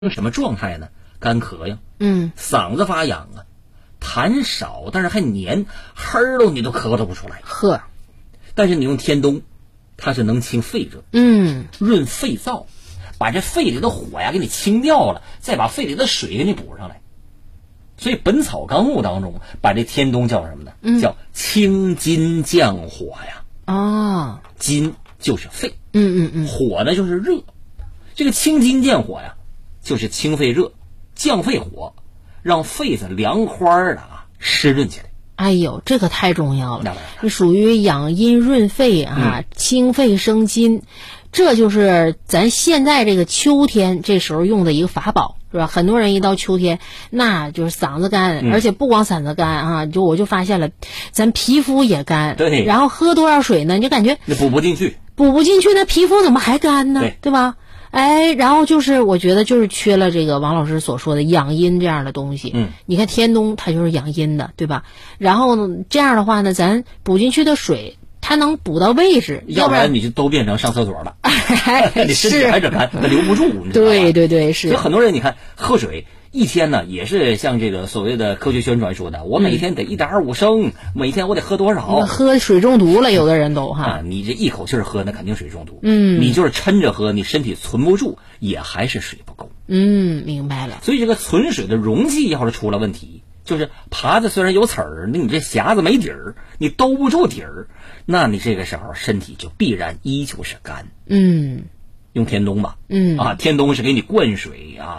什么状态呢？干咳呀，嗓子发痒啊，痰少但是还黏，鼾喽你都咳嗽不出来。 呵， 但是你用天冬，它是能清肺热，润肺燥，把这肺里的火呀给你清掉了，再把肺里的水给你补上来。所以《本草纲目》当中把这天冬叫什么呢？叫清津降火呀。 哦， 津就是肺，火呢就是热。这个清津降火呀，就是清肺热，降肺火，让肺子凉快的湿润起来。 哎呦，这个太重要了，这属于养阴润肺啊，清肺生津。这就是咱现在这个秋天这时候用的一个法宝，是吧？很多人一到秋天，那就是嗓子干，而且不光嗓子干啊，我就发现了，咱皮肤也干。 对。 然后喝多少水呢？你就感觉那补不进去， 那皮肤怎么还干呢？对吧？哎，然后就是我觉得就是缺了这个王老师所说的养阴这样的东西。你看天冬它就是养阴的，对吧？然后这样的话呢，咱补进去的水它能补到位置， 要不然你就都变成上厕所了。你身体还是干，它留不住。 对，是。 所以很多人你看喝水一天呢，也是像这个所谓的科学宣传说的，我每天得1.25升，每天我得喝多少？ 喝水中毒了，有的人都你这一口气喝，那肯定水中毒。你就是抻着喝，你身体存不住，也还是水不够。 明白了。 所以这个存水的容器要是出了问题，就是耙子虽然有齿儿，那你这匣子没底儿，你兜不住底儿，那你这个时候身体就必然依旧是干。用天冬吧。天冬是给你灌水啊。